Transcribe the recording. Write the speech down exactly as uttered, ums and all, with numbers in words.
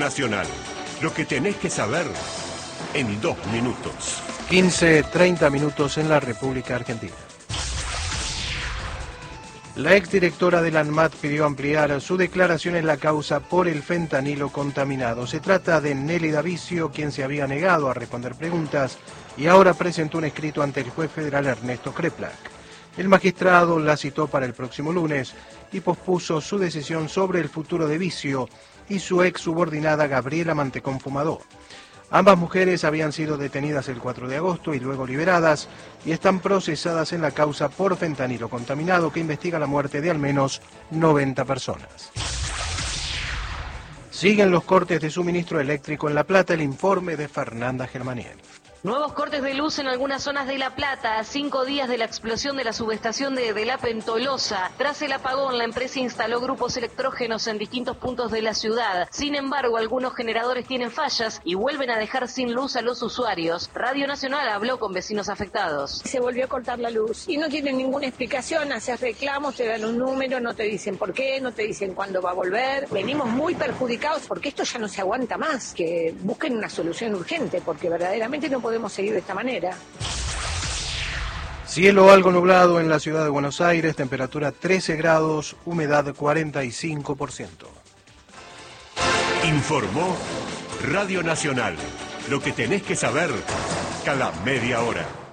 Nacional. Lo que tenés que saber en dos minutos. quince, treinta minutos en la República Argentina. La exdirectora del ANMAT pidió ampliar su declaración en la causa por el fentanilo contaminado. Se trata de Nelly Davicio, quien se había negado a responder preguntas y ahora presentó un escrito ante el juez federal Ernesto Kreplak. El magistrado la citó para el próximo lunes y pospuso su decisión sobre el futuro de Vicio y su ex subordinada Gabriela Mantecón Fumador. Ambas mujeres habían sido detenidas el cuatro de agosto y luego liberadas y están procesadas en la causa por fentanilo contaminado que investiga la muerte de al menos noventa personas. Siguen los cortes de suministro eléctrico en La Plata. El informe de Fernanda Germaniel. Nuevos cortes de luz en algunas zonas de La Plata, a cinco días de la explosión de la subestación de Delape en Tolosa. Tras el apagón, la empresa instaló grupos electrógenos en distintos puntos de la ciudad. Sin embargo, algunos generadores tienen fallas y vuelven a dejar sin luz a los usuarios. Radio Nacional habló con vecinos afectados. Se volvió a cortar la luz y no tienen ninguna explicación, haces reclamos, te dan un número, no te dicen por qué, no te dicen cuándo va a volver. Venimos muy perjudicados porque esto ya no se aguanta más, que busquen una solución urgente porque verdaderamente no podemos podemos seguir de esta manera. Cielo algo nublado en la ciudad de Buenos Aires, temperatura trece grados, humedad cuarenta y cinco por ciento. Informó Radio Nacional. Lo que tenés que saber cada media hora.